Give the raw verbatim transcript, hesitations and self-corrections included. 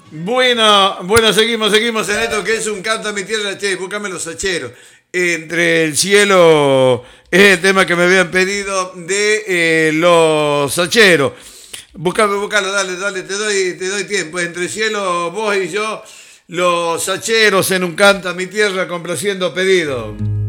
Bueno, bueno, seguimos, seguimos en esto que es un canto a mi tierra. Che, búscame los sacheros. Entre el cielo es el tema que me habían pedido de eh, los sacheros. Búscame, búscalo, dale, dale, te doy, te doy tiempo. Entre el cielo, vos y yo, los sacheros en un canto a mi tierra complaciendo pedido.